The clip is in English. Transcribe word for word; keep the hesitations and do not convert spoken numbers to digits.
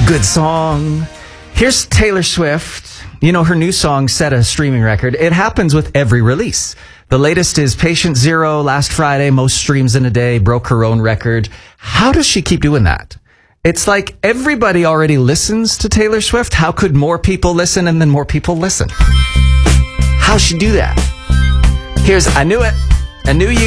Good song. Here's Taylor Swift. You know, her new song set a streaming record. It happens with every release. The latest is Patient Zero. Last Friday, most streams in a day, broke her own record. How does she keep doing that? It's like everybody already listens to Taylor Swift. How could more people listen and then more people listen? How's she do that? Here's I Knew It. I Knew You.